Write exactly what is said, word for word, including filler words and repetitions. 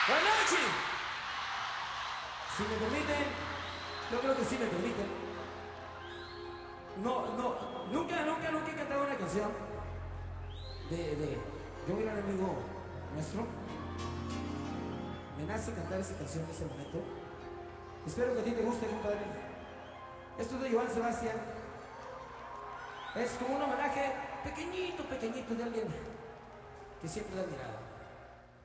Buenas noches. Si me permiten, yo creo que sí me permiten. No, no, nunca, nunca, nunca he cantado una canción de, de, de un gran amigo nuestro. Me nace cantar esa canción en ese momento. Espero que a ti te guste, compadre. Esto es de Joan Sebastián. Es como un homenaje pequeñito, pequeñito de alguien que siempre le he admirado.